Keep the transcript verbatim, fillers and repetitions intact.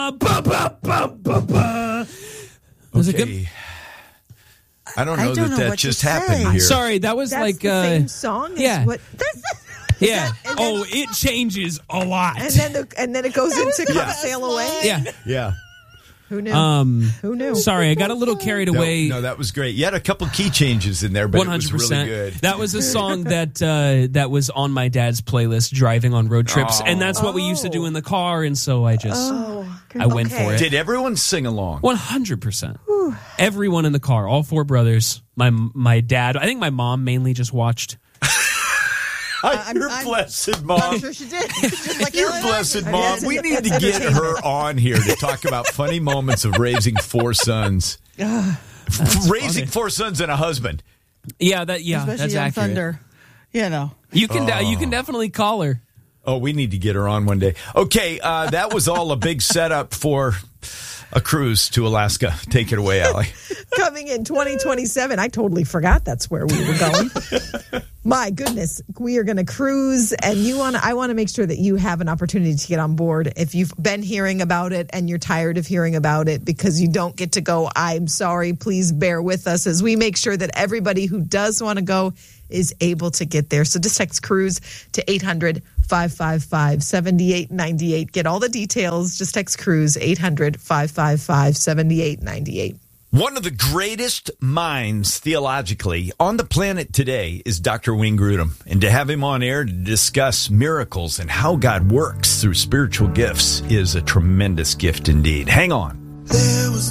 ba, ba, ba, ba, ba, ba. Was okay. it good? I don't know I don't that know that what to just say. happened here. Sorry, that was That's like the uh, same song. As yeah. What, yeah. and then- Oh, it changes a lot. and then the, and then it goes into "Come Yeah. Sail Away." yeah. Yeah. Who knew? Um. Who knew? Sorry, I got a little carried No, away. no, that was great. You had a couple key changes in there, but One it hundred was really percent. good. That was a song that uh, that was on my dad's playlist, driving on road trips, and that's what we used to do in the car. And so I just Oh, I went okay. for it. Did everyone sing along? One hundred percent. Everyone in the car, all four brothers, my my dad. I think my mom mainly just watched. Your I'm- blessed mom. I'm sure she did. Just like Your Ellen blessed Atkins. mom. Yes, We it's- need it's to get entertainment. her on here to talk about funny moments of raising four sons. Raising funny. four sons and a husband. Yeah, that yeah, Especially that's Young accurate. Thunder. You know. You can de- you can definitely call her. Oh, we need to get her on one day. Okay, uh, that was all a big setup for a cruise to Alaska. Take it away, Allie. Coming in twenty twenty-seven. I totally forgot that's where we were going. My goodness, we are going to cruise, and you want. I want to make sure that you have an opportunity to get on board. If you've been hearing about it and you're tired of hearing about it because you don't get to go, I'm sorry. Please bear with us as we make sure that everybody who does want to go is able to get there. So just text cruise to eight hundred, five five five, seven eight nine eight. Get all the details. Just text cruise eight hundred, five five five, seven eight nine eight. One of the greatest minds theologically on the planet today is Doctor Wayne Grudem. And to have him on air to discuss miracles and how God works through spiritual gifts is a tremendous gift indeed. Hang on.